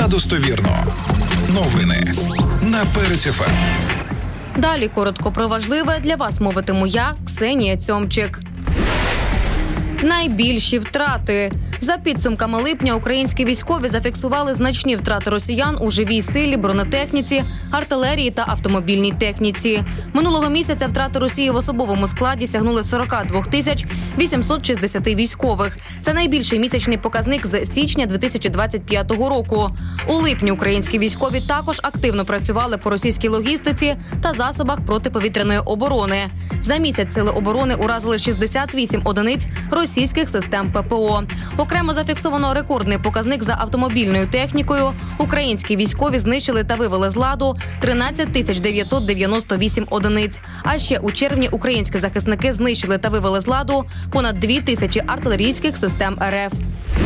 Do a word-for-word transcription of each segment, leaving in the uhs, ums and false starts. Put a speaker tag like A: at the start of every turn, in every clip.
A: та достовірно. Новини на Перець еф ем.
B: Далі коротко про важливе для вас мовитиму я, Ксенія Цьомчик. Найбільші втрати. За підсумками липня українські військові зафіксували значні втрати росіян у живій силі, бронетехніці, артилерії та автомобільній техніці. Минулого місяця втрати Росії в особовому складі сягнули сорок два тисяч вісімсот шістдесят військових. Це найбільший місячний показник з січня дві тисячі двадцять п'ятого року. У липні українські військові також активно працювали по російській логістиці та засобах протиповітряної оборони. За місяць сили оборони уразили шістдесят вісім одиниць російських систем пе пе о. Окремо зафіксовано рекордний показник за автомобільною технікою. Українські військові знищили та вивели з ладу тринадцять тисяч дев'ятсот дев'яносто вісім одиниць. А ще у червні українські захисники знищили та вивели з ладу понад дві тисячі артилерійських систем ер еф.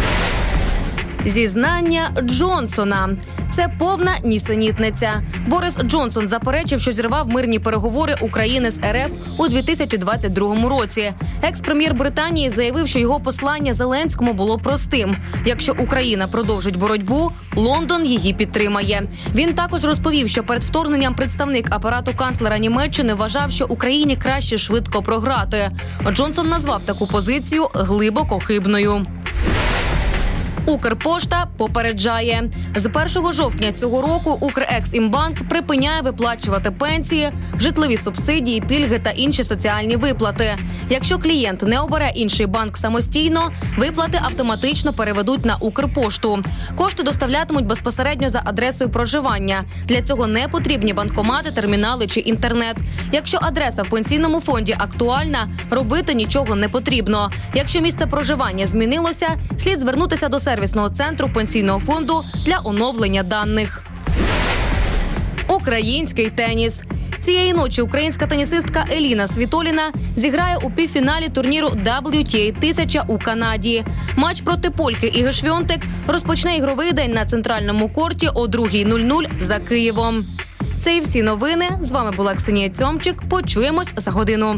B: Зізнання Джонсона. Це повна нісенітниця. Борис Джонсон заперечив, що зірвав мирні переговори України з ер еф у дві тисячі двадцять другому році. Екс-прем'єр Британії заявив, що його послання Зеленському було простим. Якщо Україна продовжить боротьбу, Лондон її підтримає. Він також розповів, що перед вторгненням представник апарату канцлера Німеччини вважав, що Україні краще швидко програти. Джонсон назвав таку позицію глибоко хибною. Укрпошта попереджає. З першого жовтня цього року Укрексімбанк припиняє виплачувати пенсії, житлові субсидії, пільги та інші соціальні виплати. Якщо клієнт не обере інший банк самостійно, виплати автоматично переведуть на Укрпошту. Кошти доставлятимуть безпосередньо за адресою проживання. Для цього не потрібні банкомати, термінали чи інтернет. Якщо адреса в пенсійному фонді актуальна, робити нічого не потрібно. Якщо місце проживання змінилося, слід звернутися до сервісного центру пенсійного фонду для оновлення даних. Український теніс. Цієї ночі українська тенісистка Еліна Світоліна зіграє у півфіналі турніру дабл ю ті ей тисяча у Канаді. Матч проти польки Іги Швьонтек розпочне ігровий день на центральному корті о другій нуль нуль за Києвом. Це і всі новини. З вами була Ксенія Цьомчик. Почуємось за годину.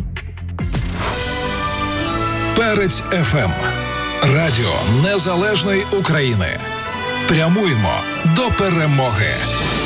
A: Перець еф ем. Радіо Незалежної України. Прямуємо до перемоги.